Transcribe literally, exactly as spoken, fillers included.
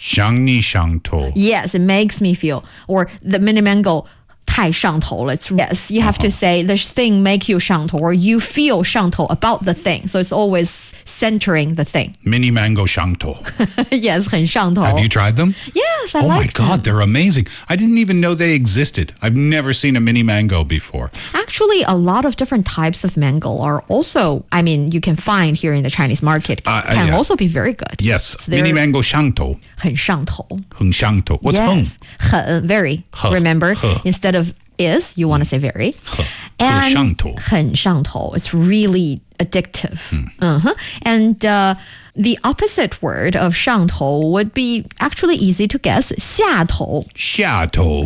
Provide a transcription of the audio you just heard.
想你上头 Yes, it makes me feel. Or the mini mango 太上头了. It's yes, you have to say this thing make you 上头 or you feel 上头 about the thing. So it's always centering the thing. Mini mango 上头 Yes, 很上头. Have you tried them? Yes, I Oh my like God, them. they're amazing. I didn't even know they existed. I've never seen a mini mango before. Actually, a lot of different types of mango are also, I mean, you can find here in the Chinese market, Uh, uh, can yeah. also be very good. Yes, they're- mini mango 上头很上头. 很上头 What's 很 Yes, 很 very. 很 Remember, 很 instead of is, you want to say very. 很 And 上头很上头. It's really addictive. Uh-huh. And uh, the opposite word of 上头 would be actually easy to guess. 下头. 下头